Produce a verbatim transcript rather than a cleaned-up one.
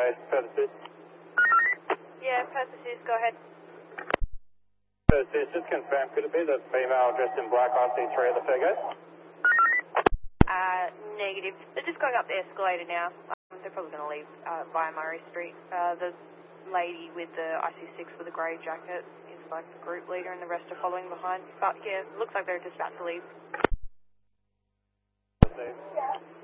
investigation, further assist. Yeah, purposes, go ahead. Further assist, just confirm, could it be the female dressed in black I C three at the Fairgate? Uh, negative. They're just going up the escalator now. Um, they're probably going to leave uh, via Murray Street. Uh, the lady with the I C six with the grey jacket is like the group leader and the rest are following behind. But yeah, looks like they're just about to leave. Yeah.